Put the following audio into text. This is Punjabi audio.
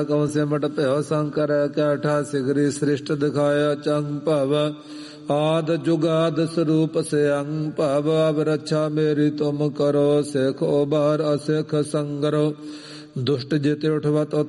ਕਉ ਸਿਮਟ ਭਇਓ ਸ਼ੰਕਰ ਕੈ ਅਠਾਸੀ ਗ੍ਰੀ ਸ੍ਰਿਸ਼ਟ ਦਿਖਾਇਆ ਚੰਗ ਭਵ ਆਦ ਜੁਗਾਦ ਸਰੂਪ ਸਿਅੰ ਭਵ ਅਬ ਰੱਛਾ ਮੇਰੀ ਤੁਮ ਕਰੋ ਸਿਖ ਉਬਾਰ ਅਸਿਖ ਸੰਗਰੋ ਦੁਸ਼ਟ ਜਿਤ ਉਠਵਤ